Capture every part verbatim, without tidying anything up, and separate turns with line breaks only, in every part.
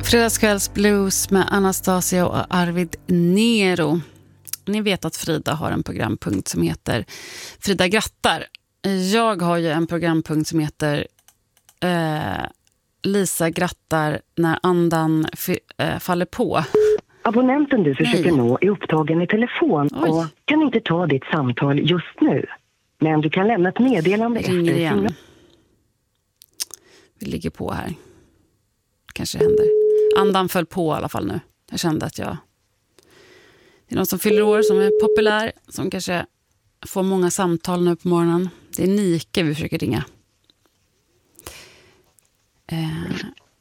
Fredagskvällsblues med Anastasia och Arvid Nero. Ni vet att Frida har en programpunkt som heter Frida grattar. Jag har ju en programpunkt som heter eh, Lisa grattar när andan f- eh, faller på.
Abonnenten du försöker
Nej.
nå är upptagen i telefon
Oj.
och kan inte ta ditt samtal just nu. Men du kan lämna ett meddelande
Jag ringer
efter
igen.
signal.
Vi ligger på här. Kanske händer. Andan föll på i alla fall nu. Jag kände att jag... Det är någon som fyller år som är populär. Som kanske får många samtal nu på morgonen. Det är Nike vi försöker ringa. Eh.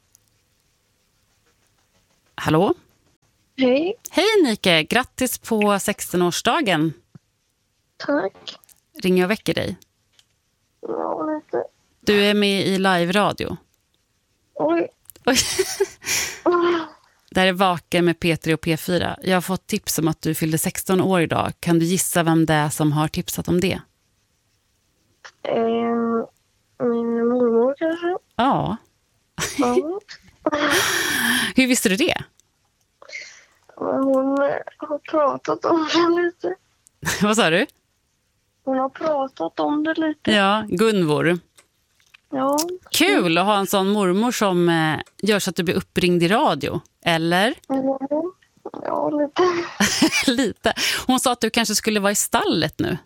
Hallå?
Hej.
Hej Nike, grattis på sexton-årsdagen.
Tack.
Ringer jag och väcker dig?
Ja, lite.
Du är med i live-radio.
Oj.
Oj. Där är Vaken med P tre och P fyra. Jag har fått tips om att du fyllde sexton år idag. Kan du gissa vem det är som har tipsat om det?
Eh, min mormor kanske?
Ja.
Ja.
Hur visste du det?
Men hon har pratat om det lite.
Vad sa du?
Hon har pratat om det lite.
Ja, Gunvor.
Ja.
Kul att ha en sån mormor som eh, gör så att du blir uppringd i radio. Eller?
Ja, ja lite.
Lite. Hon sa att du kanske skulle vara i stallet nu.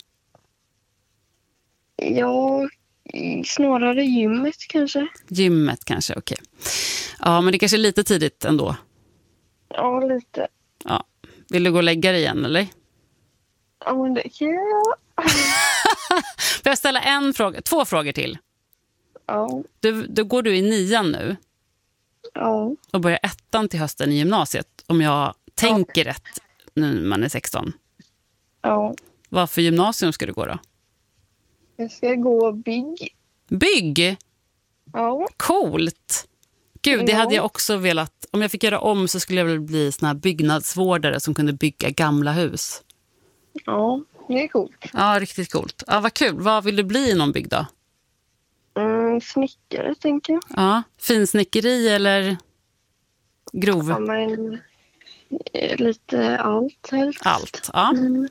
Ja, snarare gymmet kanske.
Gymmet kanske, okej. Ja, men det kanske är lite tidigt ändå.
Ja, lite.
Ja. Vill du gå och lägga dig igen, eller?
Ja, men det kan jag.
Får jag ställa en fråga, två frågor till?
Ja.
Du, då går du i nian nu
Ja.
och börjar ettan till hösten i gymnasiet. Om jag tänker rätt nu när man är sexton.
Ja.
Vad för gymnasium ska du gå då?
Jag ska gå bygg.
Bygg!
Ja.
Coolt! Gud, det
Ja.
hade jag också velat. Om jag fick göra om så skulle jag väl bli såna här byggnadsvårdare som kunde bygga gamla hus.
Ja, det är coolt.
Ja, riktigt coolt. Ja, vad kul. Vad vill du bli i någon bygg då?
Mm, snickare, tänker jag.
Ja, finsnickeri eller grov?
Ja, men eh, lite allt helst.
Allt, ja.
Mm.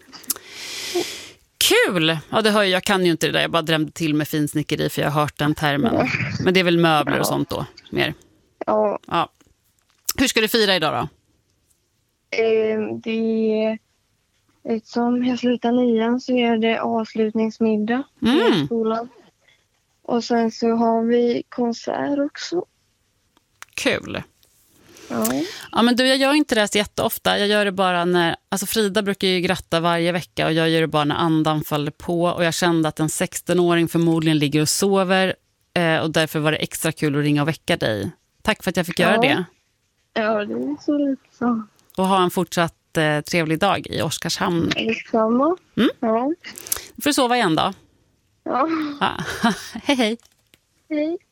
Kul! Ja, det hör jag, jag kan ju inte det där. Jag bara drömde till med finsnickeri för jag har hört den termen. Men det är väl möbler och sånt då, mer.
Ja,
Ja. Hur ska du fira idag då?
eh, det eftersom jag slutar nian så är det avslutningsmiddag
Mm.
i skolan. Och sen så har vi konsert också.
Kul!
Ja.
Ja, men du, jag gör inte det så jätteofta. Jag gör det bara när... Alltså Frida brukar ju gratta varje vecka och jag gör det bara när andan faller på. Och jag kände att en sexton-åring förmodligen ligger och sover. Eh, och därför var det extra kul att ringa och väcka dig. Tack för att jag fick göra
Ja.
det.
Ja, det är så lite så.
Och ha en fortsatt eh, trevlig dag i Oskarshamn.
Detsamma.
Mm.
Ja.
Du får sova igen då.
Ja.
Ja. Hej hej.
Hej.